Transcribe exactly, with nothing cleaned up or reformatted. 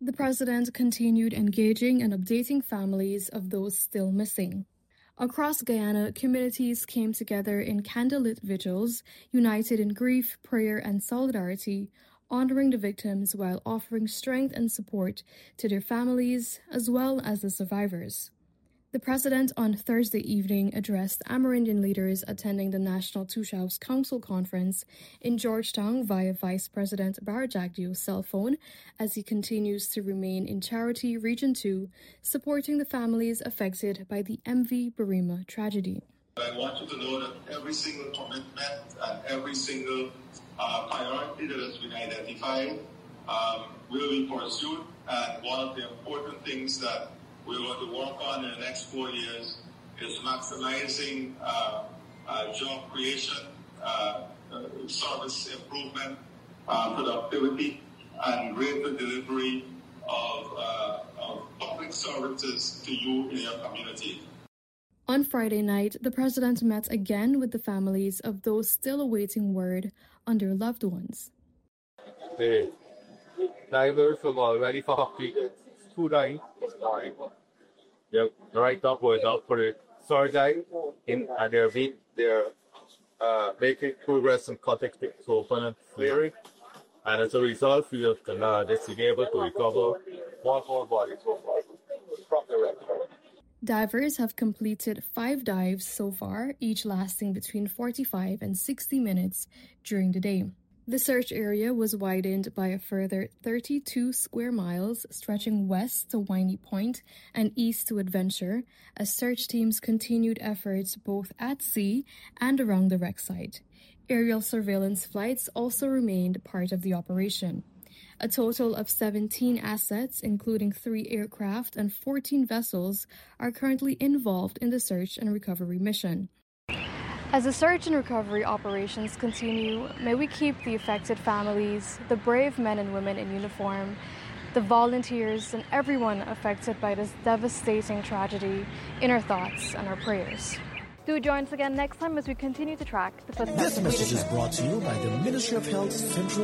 The president continued engaging and updating families of those still missing. Across Guyana, communities came together in candlelit vigils, united in grief, prayer, and solidarity, honoring the victims while offering strength and support to their families as well as the survivors. The president on Thursday evening addressed Amerindian leaders attending the National Tushaus Council Conference in Georgetown via Vice President Barajagdio's cell phone as he continues to remain in Charity Region two, supporting the families affected by the M V Burima tragedy. I want you to know that every single commitment and every single uh, priority that has been identified um, will be pursued, and one of the important things that we're going to work on in the next four years is maximizing uh, uh, job creation, uh, uh, service improvement, uh, productivity, and greater delivery of, uh, of public services to you in your community. On Friday night, the president met again with the families of those still awaiting word on their loved ones. Hey, divers from already for hockey. Two dying. Yep, the right up was up for the surgery in and they're being they're uh, making progress in cutting things open and clearing. And as a result, we have uh, this to be able to recover one whole body so far from the wreck. Divers have completed five dives so far, each lasting between forty-five and sixty minutes during the day. The search area was widened by a further thirty-two square miles, stretching west to Winey Point and east to Adventure, as search teams continued efforts both at sea and around the wreck site. Aerial surveillance flights also remained part of the operation. A total of seventeen assets, including three aircraft and fourteen vessels, are currently involved in the search and recovery mission. As the search and recovery operations continue, may we keep the affected families, the brave men and women in uniform, the volunteers, and everyone affected by this devastating tragedy in our thoughts and our prayers. Do join us again next time as we continue to track the footsteps. This message is brought to you by the Ministry of Health's Central